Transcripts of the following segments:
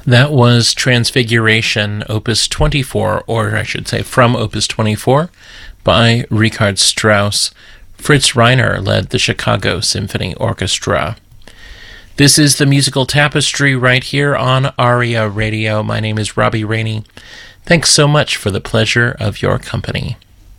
That was Transfiguration, Opus 24, or I should say from Opus 24, by Richard Strauss. Fritz Reiner led the Chicago Symphony Orchestra. This is the Musical Tapestry right here on ARIA Radio. My name is Robbie Rainey. Thanks so much for the pleasure of your company.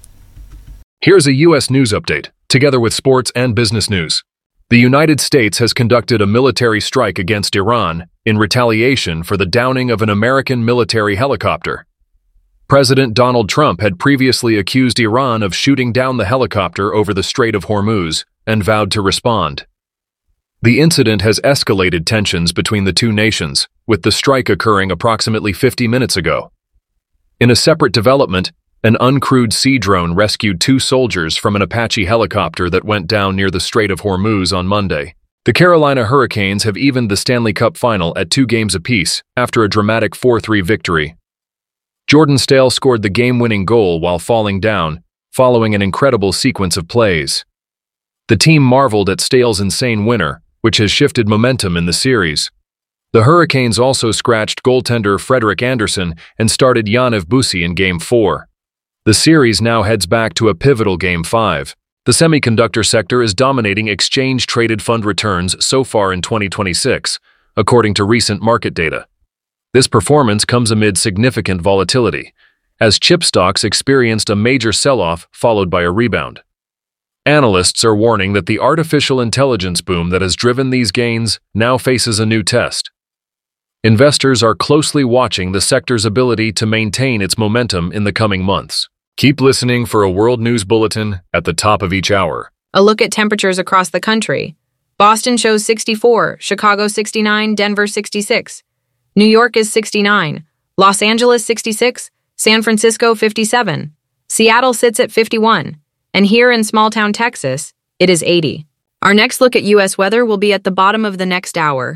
Here's a U.S. news update, together with sports and business news. The United States has conducted a military strike against Iran in retaliation for the downing of an American military helicopter. President Donald Trump had previously accused Iran of shooting down the helicopter over the Strait of Hormuz and vowed to respond. The incident has escalated tensions between the two nations, with the strike occurring approximately 50 minutes ago. In a separate development, an uncrewed sea drone rescued 2 soldiers from an Apache helicopter that went down near the Strait of Hormuz on Monday. The Carolina Hurricanes have evened the Stanley Cup final at 2 games apiece after a dramatic 4-3 victory. Jordan Stale scored the game-winning goal while falling down, following an incredible sequence of plays. The team marveled at Stale's insane winner, which has shifted momentum in the series. The Hurricanes also scratched goaltender Frederik Andersen and started Yaniv Busi in Game 4. The series now heads back to a pivotal Game 5. The semiconductor sector is dominating exchange-traded fund returns so far in 2026, according to recent market data. This performance comes amid significant volatility, as chip stocks experienced a major sell-off followed by a rebound. Analysts are warning that the artificial intelligence boom that has driven these gains now faces a new test. Investors are closely watching the sector's ability to maintain its momentum in the coming months. Keep listening for a World News Bulletin at the top of each hour. A look at temperatures across the country. Boston shows 64, Chicago 69, Denver 66. New York is 69, Los Angeles 66, San Francisco 57. Seattle sits at 51. And here in small-town Texas, it is 80. Our next look at U.S. weather will be at the bottom of the next hour.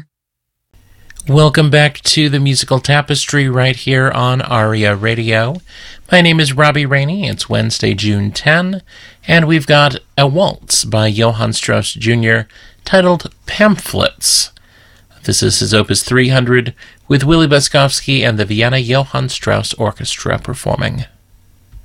Welcome back to the Musical Tapestry right here on ARIA Radio. My name is Robbie Rainey. It's Wednesday, June 10, and we've got a waltz by Johann Strauss Jr. titled Pamphlets. This is his Opus 300 with Willie Beskowski and the Vienna Johann Strauss Orchestra performing.